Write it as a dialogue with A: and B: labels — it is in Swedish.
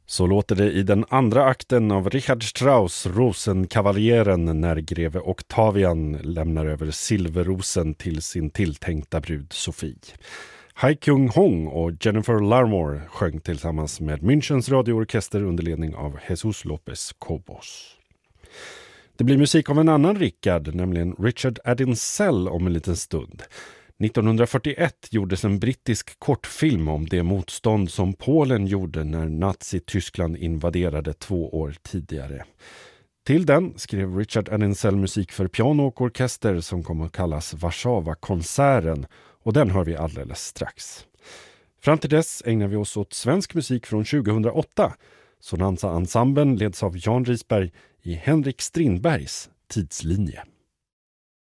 A: Så låter det i den andra akten av Richard Strauss Rosenkavaljören när greve Octavian lämnar över silverrosen till sin tilltänkta brud Sofie. Hai Kyung-hong och Jennifer Larmore sjöng tillsammans med Münchens radioorkester under ledning av Jesus Lopez Cobos. Det blir musik av en annan Richard, nämligen Richard Adinsell om en liten stund. 1941 gjordes en brittisk kortfilm om det motstånd som Polen gjorde när Nazi-Tyskland invaderade 2 år tidigare. Till den skrev Richard Adinsell musik för piano och orkester som kommer att kallas Warszawa-konserten, och den hör vi alldeles strax. Fram till dess ägnar vi oss åt svensk musik från 2008. Sonanza-ensemblen leds av Jan Risberg i Henrik Strindbergs tidslinje.